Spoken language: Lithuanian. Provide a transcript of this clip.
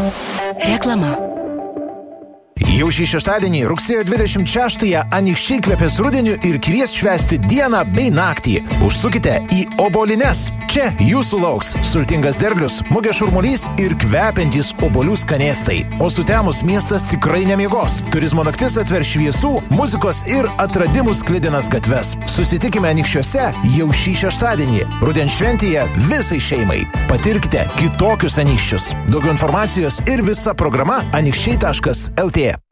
Reklama. Jau šį šeštadienį, rugsėjo 26-ąją, Anykščiai kvepės rudeniu ir kvies švęsti dieną bei naktį. Užsukite į Obolines. Čia jūsų lauks sultingas derlius, mugės šurmulys ir kvepiantys obuolių skanėstai. O sutemus miestas tikrai nemiegos. Turizmo naktis atver šviesų, muzikos ir atradimų sklidinas gatves. Susitikime Anykščiuose jau šį šeštadienį. Rudens šventėje visai šeimai. Patirkite kitokius Anykščius. Daugiau informacijos ir visa programa anykščiai.lt.